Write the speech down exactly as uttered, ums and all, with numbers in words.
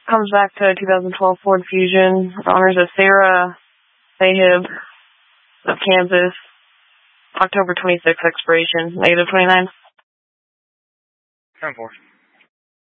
Comes back to two thousand twelve Ford Fusion. Honors of Sarah Sahib of Kansas. October twenty-sixth expiration. Negative twenty-nine. ten four.